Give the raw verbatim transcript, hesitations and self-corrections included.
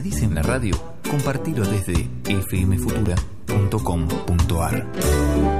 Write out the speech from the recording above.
Dice en la radio, compartilo desde f m futura punto com punto a r.